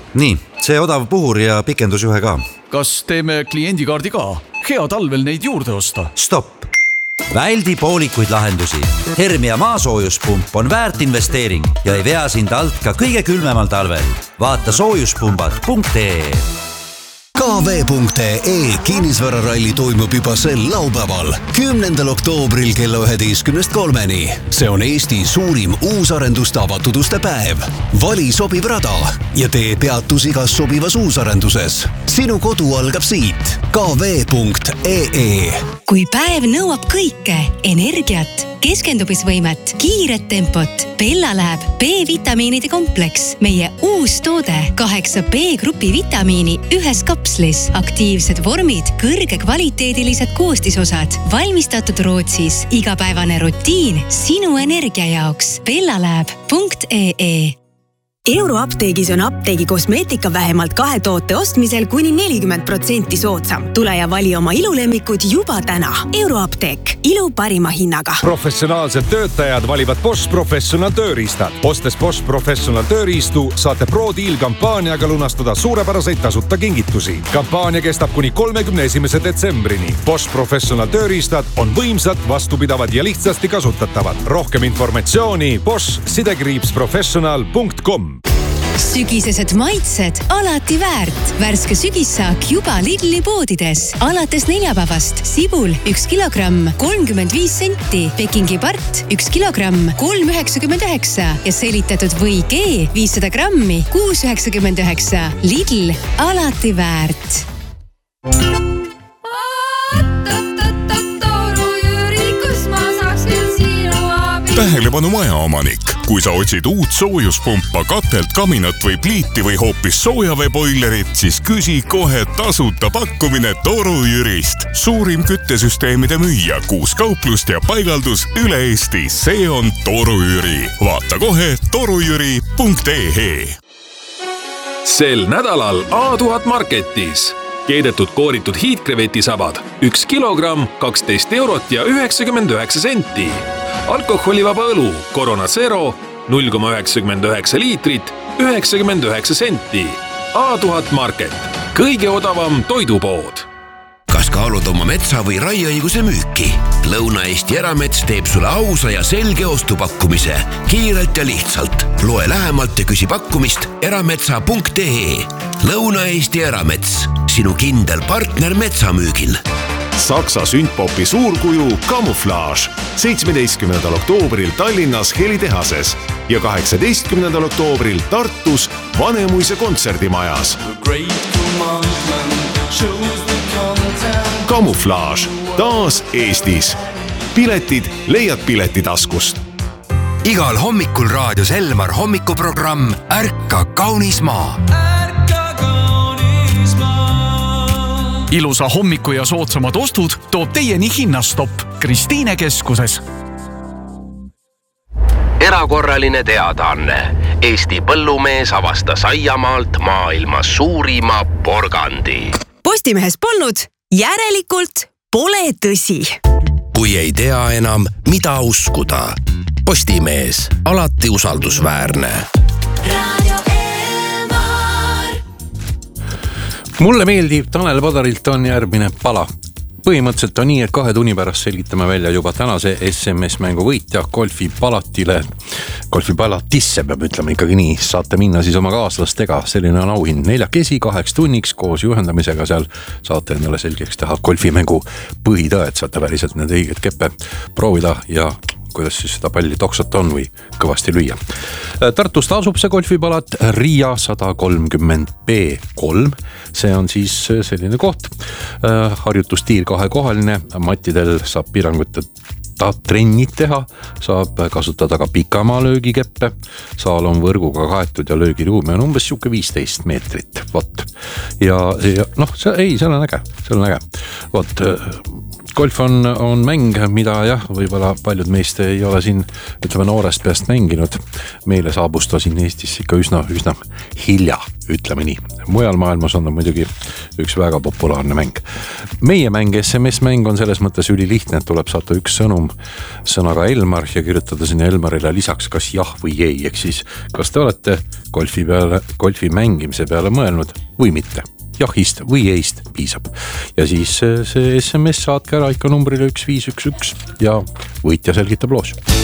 Nii, see odav puhur ja pikendusjuhe ka. Kas teeme kliendikaardi ka? Hea talvel neid juurde osta. Stopp! Väldi poolikuid lahendusi. Hermia maasoojuspump on väärt investeering ja ei vea sind alt ka kõige külmemal talvel. Vaata soojuspumbad.ee. KV.ee kinnisvararalli toimub juba sel laupäeval, 10. oktoobril kella 11:03. See on Eesti suurim uusarenduste avatud uste päev. Vali sobiv rada ja tee peatus igas sobivas uusarenduses. Sinu kodu algab siit. KV.ee. Kui päev nõuab kõike, energiat, keskendumisvõimet, kiiret tempot, Bella läheb B-vitamiinide kompleks. Meie uus toode 8 B-grupi vitamiini ühes kapslis. Aktiivsed vormid, kõrge kvaliteedilised koostisosad. Valmistatud Rootsis. Igapäevane rutiin sinu energia jaoks. bellalab.ee. Euroapteegis on apteegi kosmeetika vähemalt 2 toote ostmisel kuni 40% soodsam. Tule ja vali oma ilulemmikud juba täna. Euroapteek. Ilu parima hinnaga. Professionaalsed töötajad valivad Bosch Professional tööriistad. Ostes Bosch Professional tööriistu saate Pro-Deal kampaaniaga lunastada suurepäraseid tasuta kingitusi. Kampaania kestab kuni 31. detsembrini. Bosch Professional tööriistad on võimsad, vastupidavad ja lihtsasti kasutatavad. Rohkem informatsiooni bosch-professional.com. Sügisesed maitsed alati väärt. Värske sügissaak juba Lidli poodides. Alates neljapäevast sibul 1 kilogramm 35 senti, Pekingi part 1 kilogramm 3,99 ja selitatud või G 500 grammi 6,99. Lidl alati väärt. Tähelepanu majaomanik. Kui sa otsid uut soojuspumpa, katelt, kaminat või pliiti või hoopis soojaveeboilerit, siis küsi kohe tasuta pakkumine Toru Jürist. Suurim küttesüsteemide müüja, 6 kauplust ja paigaldus üle Eesti. See on Toru Jüri. Vaata kohe torujüri.ee. Sel nädalal A1000 Marketis. Keedetud kooritud hiidkrevetisabad 1 kilogramm 12 eurot ja 99 senti. Alkoholivaba õlu Corona Zero 0,99 liitrit 99 senti. A1000 Market. Kõige odavam toidupood. Kas kaalud oma metsa või raieõiguse müüki? Lõuna-Eesti Eramets teeb sulle ausa ja selge ostupakkumise. Kiirelt ja lihtsalt. Loe lähemalt ja küsi pakkumist erametsa.ee. Lõuna-Eesti Eramets. Sinu kindel partner metsamüügil. Saksa sündpopi suurkuju Camouflage 17. oktoobril Tallinnas Helitehases ja 18. oktoobril Tartus Vanemuise kontserdimajas. Camouflage taas Eestis. Piletid leiad Piletitaskust. Igal hommikul raadios Elmar hommikuprogramm Ärka kaunis maa. Ilusa hommiku ja soodsamad ostud toob teieni Hinnastopp Kristiine keskuses. Erakorraline teadaanne. Eesti põllumees avastas aiamaalt maailma suurima porgandi. Postimehes polnud, järelikult pole tõsi. Kui ei tea enam, mida uskuda. Postimees, alati usaldusväärne. Mulle meeldib Tanel Padarilt on järgmine pala. Põhimõtteliselt on nii, et 2 tunni pärast selgitame välja juba tänase SMS-mängu võitja golfipalatisse, peab ütlema ikkagi nii. Saate minna siis oma kaaslastega, selline on auhind 4 2 tunniks koos juhendamisega seal. Saate endale selgeks teha golfimängu põhitõed, saate päriselt need õiged keppe proovida ja kuidas siis seda palli toksata on või kõvasti lüüa. Tartust asub see golfipalat Riia 130B3. See on siis selline koht. Harjutustiir 2-kohaline. Matidel saab piiranguteta trennid teha. Saab kasutada ka pikamaa löögikeppe. Saal on võrguga kaetud ja löögiruumi on umbes 15 meetrit. Vot. Ja noh, see on äge. Vot. golf on mäng, mida jah, võib-olla paljud meist ei ole siin, ütleme, noorest peast mänginud. Meile saabus ta siin Eestis ikka üsna hilja, ütleme nii. Mujal maailmas on ta muidugi üks väga populaarne mäng. Meie mäng, SMS-mäng on selles mõttes ülilihtne, et tuleb saata üks sõnum sõnaga Elmar ja kirjutada sinna Elmarile lisaks kas jah või ei. Ehk siis, kas te olete golfi mängimise peale mõelnud või mitte? Jahist või eist piisab. Ja siis see SMS saatke ära ikka numbrile 1511 ja võitja selgitab loos.